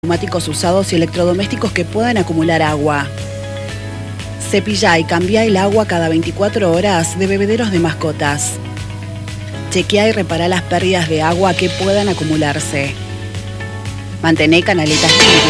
neumáticos usados y electrodomésticos que puedan acumular agua. Cepilla y cambia el agua cada 24 horas de bebederos de mascotas. Chequea y repara las pérdidas de agua que puedan acumularse. Mantén canaletas limpias.